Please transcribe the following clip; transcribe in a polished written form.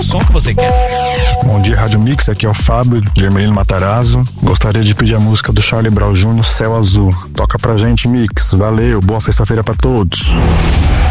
som que você quer. Bom dia, Rádio Mix, aqui é o Fábio de Ermelino Matarazzo. Gostaria de pedir a música do Charlie Brown Jr., Céu Azul. Toca pra gente, Mix. Valeu, boa sexta-feira pra todos.